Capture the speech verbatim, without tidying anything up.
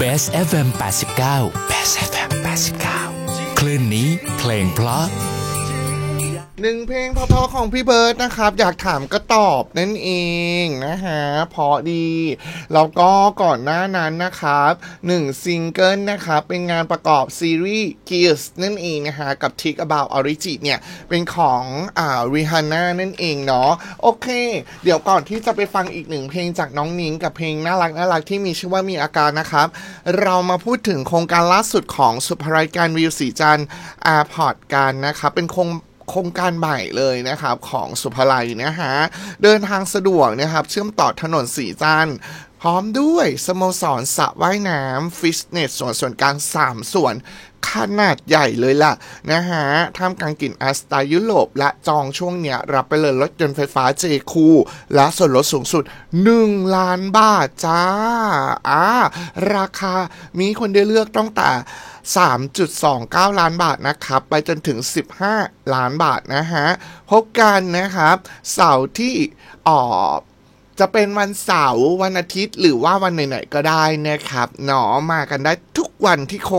Best เอฟ เอ็ม แปดสิบเก้า Best เอฟ เอ็ม แปดสิบเก้าคลื่นนี้เพลงเพราะหนึ่งเพลงเพราะๆของพี่เบิร์ดนะครับอยากถามก็ตอบนั่นเองนะฮะเพราะดีแล้วก็ก่อนหน้านั้นนะครับหนึ่งซิงเกิลนะครับเป็นงานประกอบซีรีส์ Gears นั่นเองนะฮะกับ Think About Origin เนี่ยเป็นของอ่า Rihanna นั่นเองเนาะโอเคเดี๋ยวก่อนที่จะไปฟังอีกหนึ่งเพลงจากน้องนิ้งกับเพลงน่ารักน่ารักที่มีชื่อว่ามีอาการนะครับเรามาพูดถึงโครงการล่าสุดของสุภรายการวิวสีจันทร์ Airport กันนะครับเป็นโครงโครงการใหม่เลยนะครับของสุภไลนะฮะเดินทางสะดวกนะครับเชื่อมต่อถนนสีจันทร์พร้อมด้วยสโมสรสระว่ายน้ำฟิตเนสส่วนส่วนกลางสามส่วนขนาดใหญ่เลยล่ะนะฮะท่ามกลางกลิ่นอาสไตล์ยุโรปและจองช่วงเนี้ยรับไปเลยรถยนต์ไฟฟ้า เจ คู และส่วนลดสูงสุดหนึ่งล้านบาทจ้าอ่าราคามีคนได้เลือกตั้งแต่สามจุดสองเก้า ล้านบาทนะครับไปจนถึงสิบห้าล้านบาทนะฮะพบกันนะครับเสาร์ที่ออกจะเป็นวันเสาร์วันอาทิตย์หรือว่าวันไหนๆก็ได้นะครับหนอมากันได้ทุกวันที่โค